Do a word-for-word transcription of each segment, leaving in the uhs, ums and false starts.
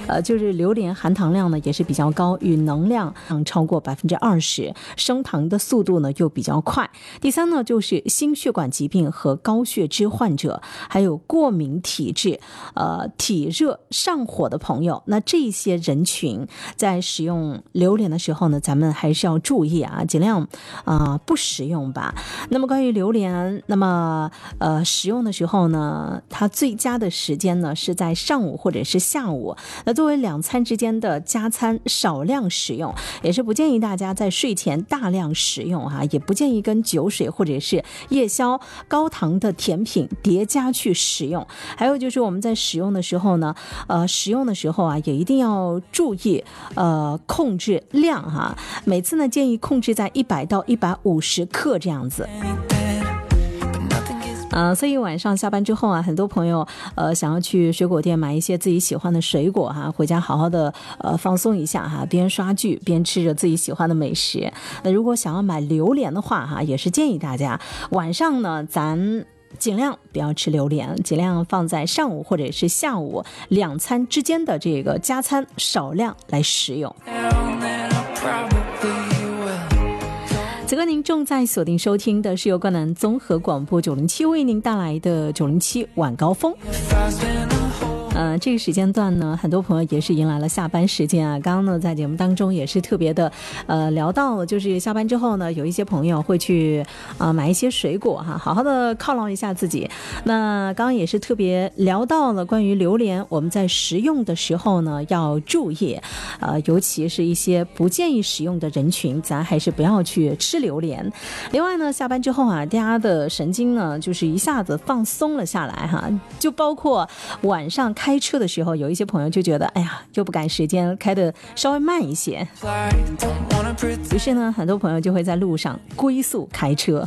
呃，就是榴莲含糖量呢也是比较高，与能量超过百分之二十，升糖的速度呢又比较快。第三呢，就是心血管疾病和高血脂患者，还有过敏体质、呃体热上火的朋友，那这些人群在使用榴莲的时候呢，咱们还是要注意啊，尽量啊、呃、不食用吧。那么关于榴莲，那么呃使用的时候呢，它最佳的时间呢是在上午或者是下午。那作为两餐之间的加餐，少量使用，也是不建议大家在睡前大量使用哈、啊，也不建议跟酒水或者是夜宵、高糖的甜品叠加去使用。还有就是我们在使用的时候呢，呃，使用的时候啊，也一定要注意呃控制量哈、啊。每次呢建议控制在一百到一百五十克这样子。呃，所以晚上下班之后啊，很多朋友呃想要去水果店买一些自己喜欢的水果哈、啊，回家好好的呃放松一下哈、啊，边刷剧边吃着自己喜欢的美食。那如果想要买榴莲的话哈、啊，也是建议大家晚上呢咱尽量不要吃榴莲，尽量放在上午或者是下午两餐之间的这个加餐，少量来食用。此刻您正在锁定收听的是由高南综合广播九零七为您带来的九零七晚高峰。呃，这个时间段呢，很多朋友也是迎来了下班时间啊。刚刚呢，在节目当中也是特别的，呃，聊到就是下班之后呢，有一些朋友会去啊、呃、买一些水果哈，好好的犒劳一下自己。那刚刚也是特别聊到了关于榴莲，我们在食用的时候呢要注意，呃，尤其是一些不建议食用的人群，咱还是不要去吃榴莲。另外呢，下班之后啊，大家的神经呢就是一下子放松了下来哈，就包括晚上开开车的时候，有一些朋友就觉得哎呀又不赶时间，开的稍微慢一些，于是呢很多朋友就会在路上龟速开车。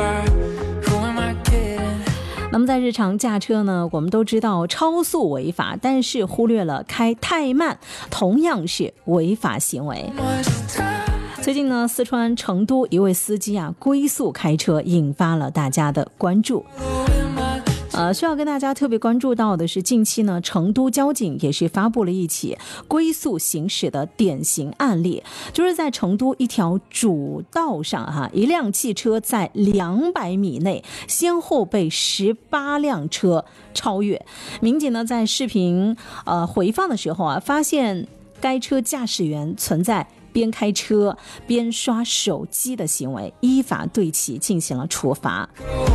那么在日常驾车呢，我们都知道超速违法，但是忽略了开太慢同样是违法行为。最近呢，四川成都一位司机啊龟速开车，引发了大家的关注。呃，需要跟大家特别关注到的是，近期呢，成都交警也是发布了一起龟速行驶的典型案例，就是在成都一条主道上哈，一辆汽车在两百米内先后被十八辆车超越。民警呢在视频呃回放的时候啊，发现该车驾驶员存在边开车边刷手机的行为，依法对其进行了处罚。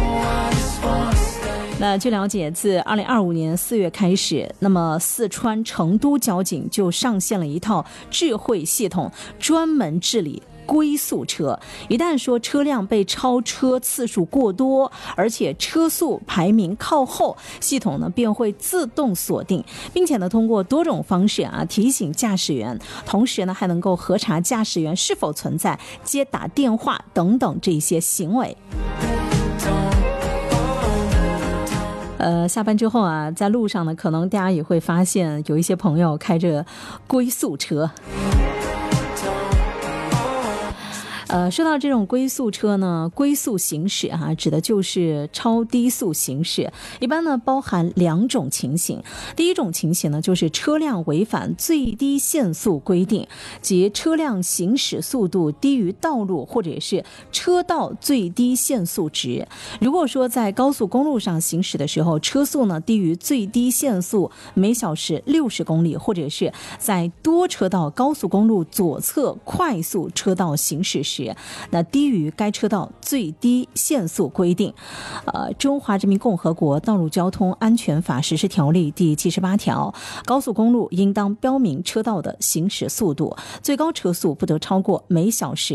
那据了解，自二零二五年四月开始，那么四川成都交警就上线了一套智慧系统，专门治理龟速车。一旦说车辆被超车次数过多，而且车速排名靠后，系统呢便会自动锁定，并且呢通过多种方式啊提醒驾驶员，同时呢还能够核查驾驶员是否存在接打电话等等这些行为。呃，下班之后啊，在路上呢，可能大家也会发现有一些朋友开着龟速车。呃，说到这种龟速车呢，龟速行驶啊，指的就是超低速行驶。一般呢，包含两种情形。第一种情形呢，就是车辆违反最低限速规定，即车辆行驶速度低于道路或者是车道最低限速值。如果说在高速公路上行驶的时候，车速呢低于最低限速每小时六十公里，或者是在多车道高速公路左侧快速车道行驶时，那低于该车道最低限速规定。呃，中华人民共和国道路交通安全法实施条例第七十八条，高速公路应当标明车道的行驶速度，最高车速不得超过每小时